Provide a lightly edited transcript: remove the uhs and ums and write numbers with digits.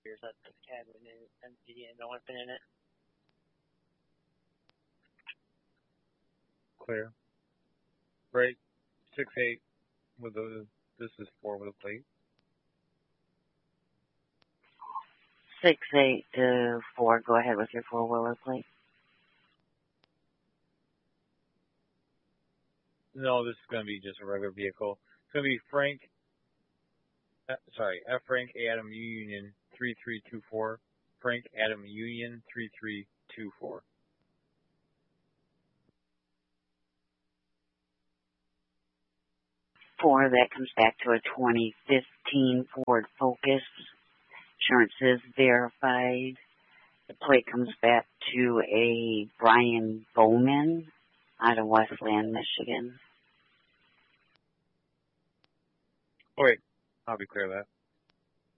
years. That's the cabin and empty and no one's been in it. Clear. Break 6-8 with the. This is 4 with a plate. 6-8 to 4. Go ahead with your 4-wheeler plate. No, this is going to be just a regular vehicle. It's going to be F. Frank Adam Union 3324. Frank Adam Union 3324. That comes back to a 2015 Ford Focus. Insurance is verified. The plate comes back to a Brian Bowman out of Westland, Michigan. Oh, wait. I'll be clear of that.